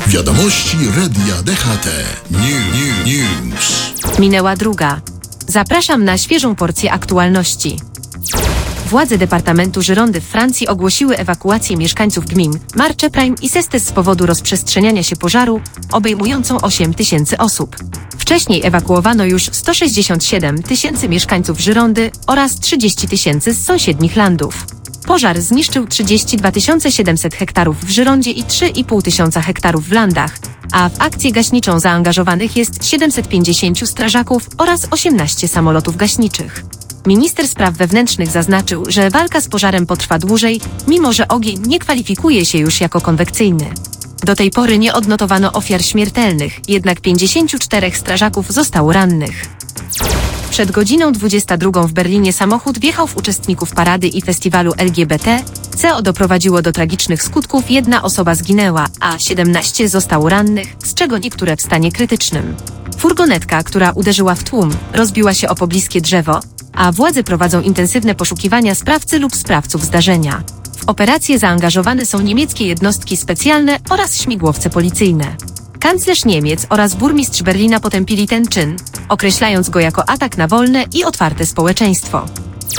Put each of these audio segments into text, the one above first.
Wiadomości Radia DHT. News. Minęła druga. Zapraszam na świeżą porcję aktualności. Władze Departamentu Girondy w Francji ogłosiły ewakuację mieszkańców gmin Marche-Prime i Cestes z powodu rozprzestrzeniania się pożaru, obejmującą 8 000 osób. Wcześniej ewakuowano już 167 000 mieszkańców Girondy oraz 30 000 z sąsiednich landów. Pożar zniszczył 32 700 hektarów w Girondzie i 3,5 tysiąca hektarów w landach, a w akcję gaśniczą zaangażowanych jest 750 strażaków oraz 18 samolotów gaśniczych. Minister spraw wewnętrznych zaznaczył, że walka z pożarem potrwa dłużej, mimo że ogień nie kwalifikuje się już jako konwekcyjny. Do tej pory nie odnotowano ofiar śmiertelnych, jednak 54 strażaków zostało rannych. Przed godziną 22 w Berlinie samochód wjechał w uczestników parady i festiwalu LGBT. CO doprowadziło do tragicznych skutków, 1 osoba zginęła, a 17 zostało rannych, z czego niektóre w stanie krytycznym. Furgonetka, która uderzyła w tłum, rozbiła się o pobliskie drzewo, a władze prowadzą intensywne poszukiwania sprawcy lub sprawców zdarzenia. W operację zaangażowane są niemieckie jednostki specjalne oraz śmigłowce policyjne. Kanclerz Niemiec oraz burmistrz Berlina potępili ten czyn, określając go jako atak na wolne i otwarte społeczeństwo.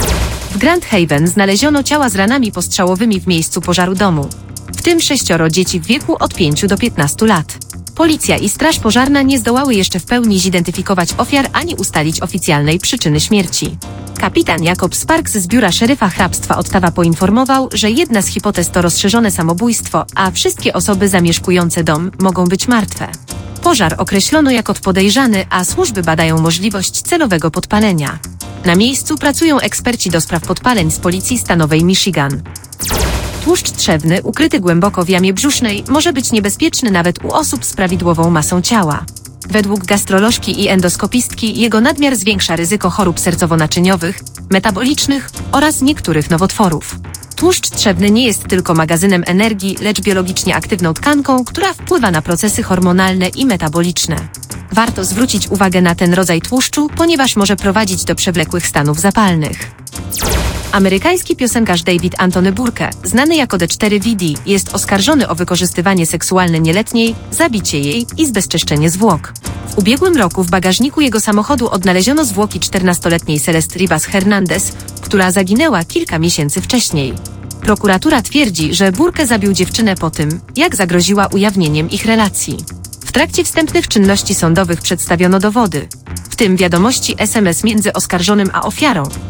W Grand Haven znaleziono ciała z ranami postrzałowymi w miejscu pożaru domu, w tym 6 dzieci w wieku od 5 do 15 lat. Policja i straż pożarna nie zdołały jeszcze w pełni zidentyfikować ofiar ani ustalić oficjalnej przyczyny śmierci. Kapitan Jakob Sparks z biura szeryfa hrabstwa Ottawa poinformował, że jedna z hipotez to rozszerzone samobójstwo, a wszystkie osoby zamieszkujące dom mogą być martwe. Pożar określono jako podejrzany, a służby badają możliwość celowego podpalenia. Na miejscu pracują eksperci do spraw podpaleń z Policji Stanowej Michigan. Tłuszcz trzewny ukryty głęboko w jamie brzusznej może być niebezpieczny nawet u osób z prawidłową masą ciała. Według gastrolożki i endoskopistki jego nadmiar zwiększa ryzyko chorób sercowo-naczyniowych, metabolicznych oraz niektórych nowotworów. Tłuszcz trzewny nie jest tylko magazynem energii, lecz biologicznie aktywną tkanką, która wpływa na procesy hormonalne i metaboliczne. Warto zwrócić uwagę na ten rodzaj tłuszczu, ponieważ może prowadzić do przewlekłych stanów zapalnych. Amerykański piosenkarz David Anthony Burke, znany jako D4VD, jest oskarżony o wykorzystywanie seksualne nieletniej, zabicie jej i zbezczeszczenie zwłok. W ubiegłym roku w bagażniku jego samochodu odnaleziono zwłoki 14-letniej Celeste Rivas Hernandez, która zaginęła kilka miesięcy wcześniej. Prokuratura twierdzi, że Burke zabił dziewczynę po tym, jak zagroziła ujawnieniem ich relacji. W trakcie wstępnych czynności sądowych przedstawiono dowody, w tym wiadomości SMS między oskarżonym a ofiarą,